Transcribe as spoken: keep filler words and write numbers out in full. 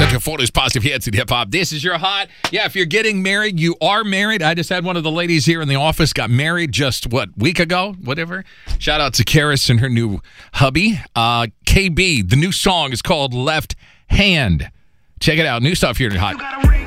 Music for those positive hits in hip hop. This is your hot. Yeah, if you're getting married, you are married. I just had one of the ladies here in the office got married just, what, week ago? Whatever. Shout out to Karis and her new hubby. Uh, K B, the new song is called Left Hand. Check it out. New stuff here in Hot.